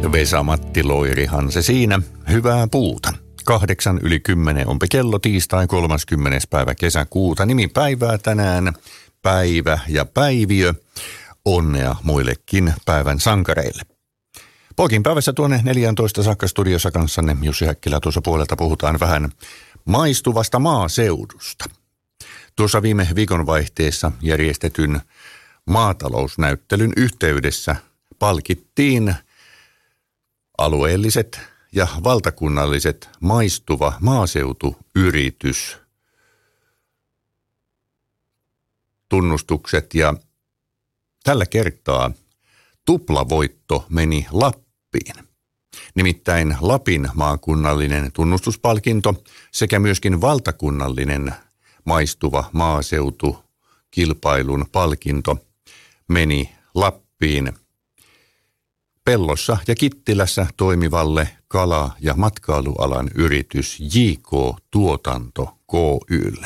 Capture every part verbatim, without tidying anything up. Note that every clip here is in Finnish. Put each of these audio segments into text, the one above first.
Vesa-Matti Loirihan se siinä. Hyvää puuta. Kahdeksan yli kymmenen on kello tiistai kolmaskymmenes päivä kesäkuuta. Nimipäivää tänään. Päivä ja päiviö. Onnea muillekin päivän sankareille. Poikin päivässä tuonne neljätoista saakka studiossa kanssanne. Jussi Häkkilä tuossa puolelta puhutaan vähän maistuvasta maaseudusta. Tuossa viime viikonvaihteessa järjestetyn maatalousnäyttelyn yhteydessä palkittiin alueelliset ja valtakunnalliset maistuva maaseutuyritys tunnustukset ja tällä kertaa tuplavoitto meni Lappiin. Nimittäin Lapin maakunnallinen tunnustuspalkinto sekä myöskin valtakunnallinen maistuva maaseutu kilpailun palkinto meni Lappiin Pellossa ja Kittilässä toimivalle kala- ja matkailualan yritys J K Tuotanto Oy:lle.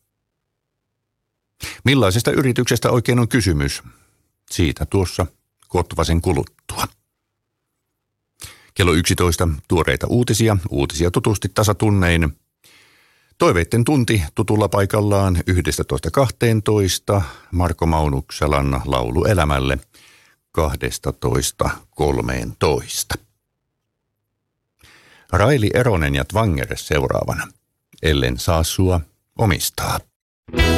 Millaisesta yrityksestä oikein on kysymys? Siitä tuossa kotvasen kuluttua. Kello yksitoista tuoreita uutisia, uutisia tutusti tasatunnein. Toiveitten tunti tutulla paikallaan yhdestoista kahteentoista Marko Maunukselan laulu elämälle kaksitoista kolmeentoista. Raili Eronen ja Tvanger seuraavana. Ellen saa sua omistaa.